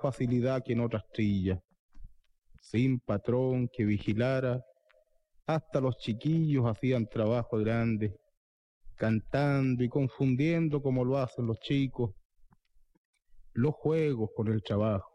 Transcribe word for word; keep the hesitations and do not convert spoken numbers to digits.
facilidad que en otras trillas. Sin patrón que vigilara, hasta los chiquillos hacían trabajo grande, cantando y confundiendo como lo hacen los chicos, los juegos con el trabajo.